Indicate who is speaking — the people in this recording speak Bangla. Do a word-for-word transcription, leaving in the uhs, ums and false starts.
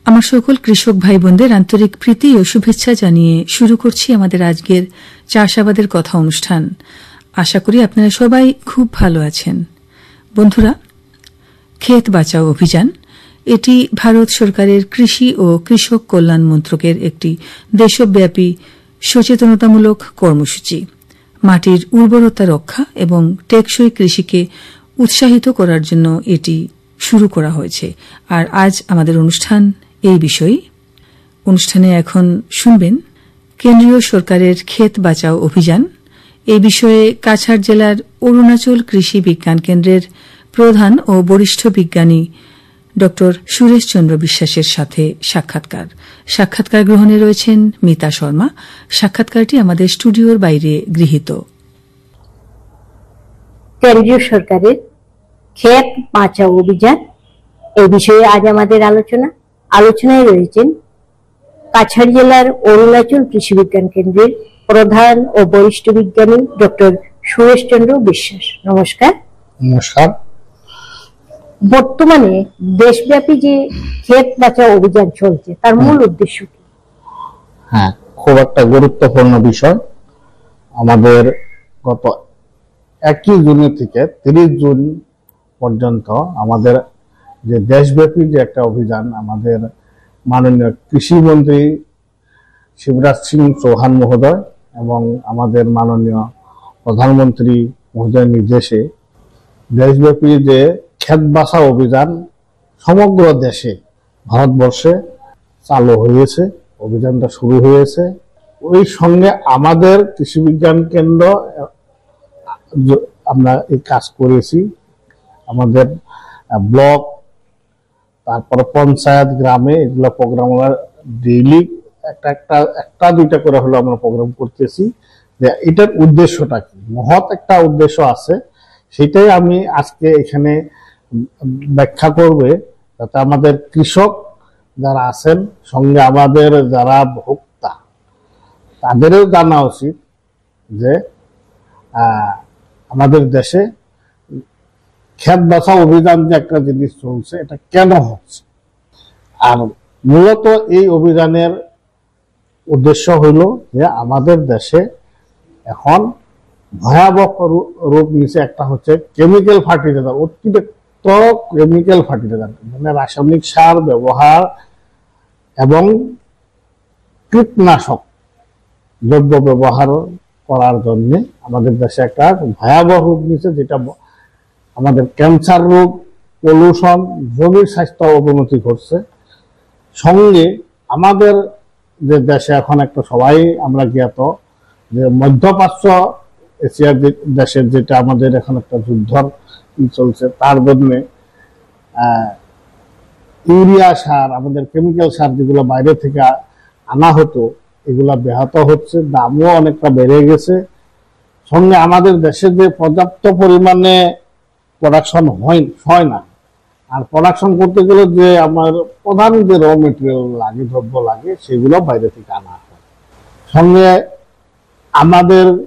Speaker 1: আমার সকল কৃষক ভাই বোনদের আন্তরিক প্রীতি ও শুভেচ্ছা জানিয়ে শুরু করছি আমাদের আজকের চাষাবাদের কথা অনুষ্ঠান। আশা করি আপনারা সবাই খুব ভালো আছেন। বন্ধুরা, ক্ষেত বাঁচাও অভিযান এটি ভারত সরকারের কৃষি ও কৃষক কল্যাণ মন্ত্রকের একটি দেশব্যাপী সচেতনতামূলক কর্মসূচি। মাটির উর্বরতা রক্ষা এবং টেকসই কৃষিকে উৎসাহিত করার জন্য এটি শুরু করা হয়েছে। আর আজ আমাদের অনুষ্ঠান এই বিষয়ে। অনুষ্ঠানে এখন শুনবেন কেন্দ্রীয় সরকারের ক্ষেত বাঁচাও অভিযান এই বিষয়ে কাছাড় জেলার অরুণাচল কৃষি বিজ্ঞান কেন্দ্রের প্রধান ও বরিষ্ঠ বিজ্ঞানী ড সুরেশ চন্দ্র বিশ্বাসের সাথে সাক্ষাৎকার। সাক্ষাৎকার গ্রহণে রয়েছেন মিতা শর্মা। সাক্ষাৎকারটি আমাদের স্টুডিওর বাইরে গৃহীত।
Speaker 2: কেন্দ্রীয় সরকারের ক্ষেত বাঁচাও অভিযান এই বিষয়ে আজ আমাদের আলোচনা আলোচনায় রয়েছেন কাছাড় জেলার অরুণাচল কৃষি বিজ্ঞান কেন্দ্রের প্রধান ও বরিষ্ঠ বিজ্ঞানী ডক্টর সুরেশ চন্দ্র বিশ্বাস। নমস্কার।
Speaker 3: নমস্কার।
Speaker 2: বর্তমানে দেশব্যাপী যে ক্ষেত বাঁচাও অভিযান চলছে তার মূল উদ্দেশ্য কি?
Speaker 3: হ্যাঁ, খুব একটা গুরুত্বপূর্ণ বিষয়। আমাদের গত একই জুন থেকে তিরিশ জুন পর্যন্ত আমাদের যে দেশব্যাপী যে একটা অভিযান, আমাদের মাননীয় কৃষি মন্ত্রী শিবরাজ সিং চৌহান মহোদয় এবং আমাদের মাননীয় প্রধানমন্ত্রী মহোদয়ের নির্দেশে দেশব্যাপী যে ক্ষেত বাঁচাও অভিযান সমগ্র দেশে ভারতবর্ষে চালু হয়েছে, অভিযানটা শুরু হয়েছে। ওই সঙ্গে আমাদের কৃষি বিজ্ঞান কেন্দ্র আমরা এই কাজ করেছি। আমাদের ব্লক, তারপর পঞ্চায়েত, গ্রামে এগুলো প্রোগ্রাম আমরা ডেইলি একটা একটা একটা দুইটা করে হলো আমরা প্রোগ্রাম করতেছি। যে এটার উদ্দেশ্যটা কি, মহৎ একটা উদ্দেশ্য আছে, সেটাই আমি আজকে এখানে ব্যাখ্যা করবে, যাতে আমাদের কৃষক যারা আছেন সঙ্গে আমাদের যারা ভোক্তা তাদেরও জানা উচিত যে আমাদের দেশে ক্ষেত বাঁচাও অভিযান যে একটা জিনিস চলছে এটা কেন হচ্ছে। আর মূলত এই অভিযানের উদ্দেশ্য হইল যে আমাদের দেশে এখন ভয়াবহ রূপ নিচে একটা হচ্ছে কেমিক্যাল ফার্টিলাইজার, অতিরিক্ত কেমিক্যাল ফার্টিলাইজার মানে রাসায়নিক সার ব্যবহার এবং কীটনাশক দ্রব্য ব্যবহার করার জন্য আমাদের দেশে একটা ভয়াবহ রূপ নিচে, যেটা আমাদের ক্যান্সার রোগ, পলিউশন, জমির স্বাস্থ্য অবনতি ঘটছে। সঙ্গে আমাদের যে দেশে এখন একটা সবাই আমরা জ্ঞাত যে মধ্যপ্রাচ্য এশিয়ার দেশের যেটা আমাদের এখন একটা যুদ্ধর চলছে, তার জন্য ইউরিয়া সার, আমাদের কেমিক্যাল সার যেগুলো বাইরে থেকে আনা হতো এগুলা ব্যাহত হচ্ছে, দামও অনেকটা বেড়ে গেছে। সঙ্গে আমাদের দেশে যে পর্যাপ্ত পরিমাণে প্রোডাকশন হয় হয় না, আর প্রোডাকশন করতে গেলে যে আমার প্রধান যে র মেটেরিয়াল লাগে, দ্রব্য লাগে, সেগুলো বাইরে থেকে আনা হয়। সঙ্গে আমাদের